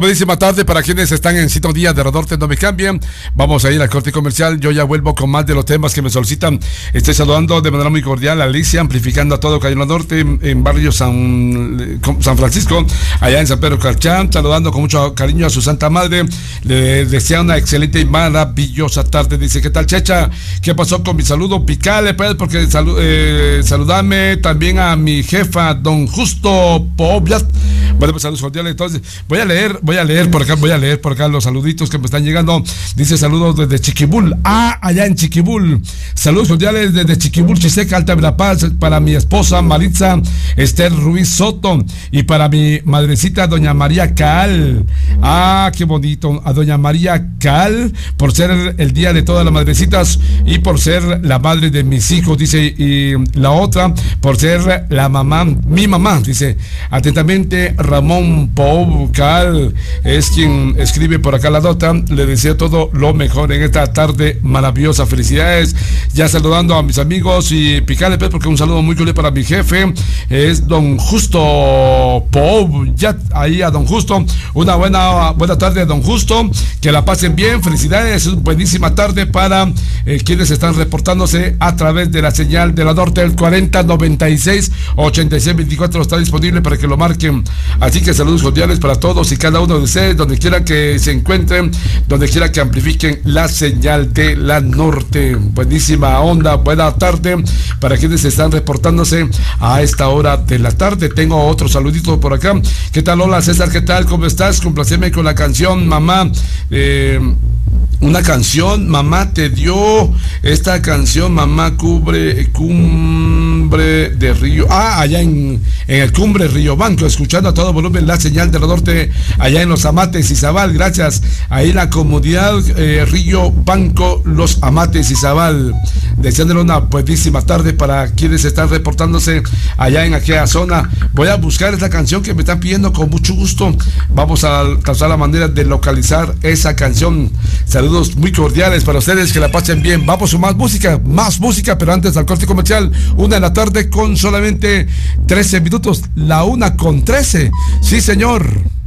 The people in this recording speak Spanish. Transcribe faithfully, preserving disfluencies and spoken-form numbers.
Buenísima tarde para quienes están en sintonía de Radorte, no me cambien. Vamos a ir al corte comercial. Yo ya vuelvo con más de los temas que me solicitan. Estoy saludando de manera muy cordial a Alicia, amplificando a todo Cayena Norte, en, en barrio San, San Francisco, allá en San Pedro Carchán, saludando con mucho cariño a su Santa Madre. Le desea una excelente y maravillosa tarde. Dice, ¿qué tal, Checha? ¿Qué pasó con mi saludo? Picale, pues, porque salu eh, saludame también a mi jefa, don Justo Pobliat. Bueno, pues saludos cordiales. Entonces, voy a leer, voy a leer por acá, voy a leer por acá los saluditos que me están llegando. Dice, saludos desde Chiquibul. Ah, allá en Chiquibul. Saludos cordiales desde Chiquibul, Chiseca, Alta Verapaz, para mi esposa Maritza Esther Ruiz Soto y para mi madrecita doña María Cal. Ah, qué bonito. A doña María Cal, por ser el día de todas las madrecitas y por ser la madre de mis hijos, dice, y la otra por ser la mamá, mi mamá, dice, atentamente Ramón Pau Cal es quien escribe por acá la nota. Le deseo todo lo mejor en esta tarde maravillosa. Felicidades. Ya saludando a mis amigos y picale, pues, porque un saludo muy cordial para mi jefe es don Justo Pau. Ya ahí a don Justo, una buena buena tarde, don Justo, que la pasen bien. Felicidades, buenísima tarde para eh, quienes están reportándose a través de la señal de la Norte. El cuarenta noventa y seis ochenta y seis veinticuatro está disponible para que lo marquen. Así que saludos cordiales para todos y cada uno de ustedes, donde quiera que se encuentren, donde quiera que amplifiquen la señal de la Norte. Buenísima onda, buena tarde para quienes están reportándose a esta hora de la tarde. Tengo otro saludito por acá. ¿Qué tal? Hola César, ¿qué tal? ¿Cómo estás? Complaceme con la canción, mamá. Eh, una canción, mamá te dio esta canción, mamá cubre, cumbre de Río, ah, allá en, en el Cumbre Río Banco, escuchando a todo volumen la señal de la Norte, allá en Los Amates y Zabal, gracias, ahí la comunidad eh, Río Banco, Los Amates y Zabal, deseándole una buenísima tarde para quienes están reportándose allá en aquella zona. Voy a buscar esta canción que me están pidiendo con mucho gusto, vamos a alcanzar la manera de localizar esa canción. Saludos muy cordiales para ustedes, que la pasen bien. Vamos con más música, más música, pero antes al corte comercial, una de la tarde con solamente trece minutos, la una con trece, sí señor.